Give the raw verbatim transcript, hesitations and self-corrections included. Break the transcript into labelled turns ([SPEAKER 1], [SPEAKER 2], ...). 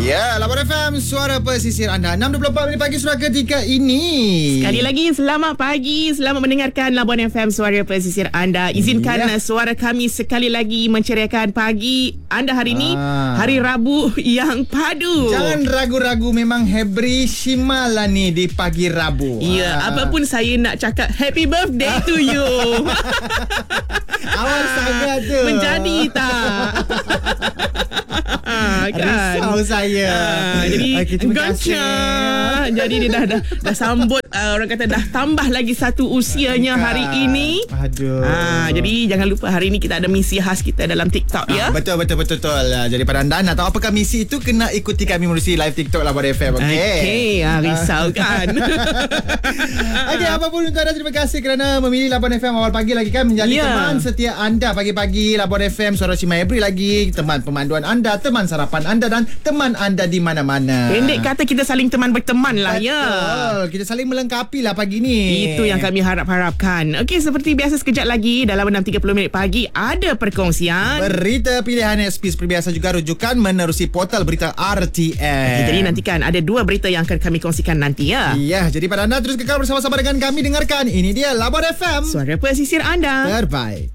[SPEAKER 1] Ya, Labuan F M, suara pesisir anda. enam dua puluh empat minit pagi surat ketika ini.
[SPEAKER 2] Sekali lagi, selamat pagi. Selamat mendengarkan Labuan F M, suara pesisir anda. Izinkan ya. suara kami sekali lagi menceriakan pagi anda hari ini. Ah. Hari Rabu yang padu.
[SPEAKER 1] Jangan ragu-ragu, memang Hebri Shimala ni di pagi Rabu.
[SPEAKER 2] Ya, ah. apapun saya nak cakap, happy birthday to you.
[SPEAKER 1] Awal sangat tu.
[SPEAKER 2] Menjadi tak? Ah, kan?
[SPEAKER 1] Risau saya.
[SPEAKER 2] Ah, jadi okay, gotcha. Jadi dia dah dah, dah sambut uh, orang kata dah tambah lagi satu usianya hari ini.
[SPEAKER 1] Aduh.
[SPEAKER 2] Ah, jadi jangan lupa hari ini kita ada misi khas kita dalam TikTok ya.
[SPEAKER 1] Ah, betul betul betul betul. Jadi pada anda nak tahu apakah misi itu, kena ikuti kami melalui live TikTok Labuan F M. Okey.
[SPEAKER 2] Okey, ah, risau kan.
[SPEAKER 1] Okey, apapun untuk anda, terima kasih kerana memilih Labuan F M awal pagi lagi kan, menjadi yeah. teman setia anda pagi-pagi. Labuan F M, suara Shima Hebri lagi, teman pemanduan anda, teman sarapan anda dan teman anda di mana-mana.
[SPEAKER 2] Pendek kata, kita saling teman berteman lah.
[SPEAKER 1] Betul.
[SPEAKER 2] Ya.
[SPEAKER 1] Kita saling melengkapi lah pagi ni.
[SPEAKER 2] Itu yang kami harap-harapkan. Okey, seperti biasa sekejap lagi dalam enam tiga puluh minit pagi ada perkongsian
[SPEAKER 1] berita pilihan S P. Seperti biasa juga rujukan menerusi portal berita R T M.
[SPEAKER 2] Okay, jadi nantikan ada dua berita yang akan kami kongsikan nanti ya.
[SPEAKER 1] Ya, jadi pada anda terus kekal bersama-sama dengan kami. Dengarkan, ini dia Labuan F M,
[SPEAKER 2] suara pesisir anda
[SPEAKER 1] terbaik.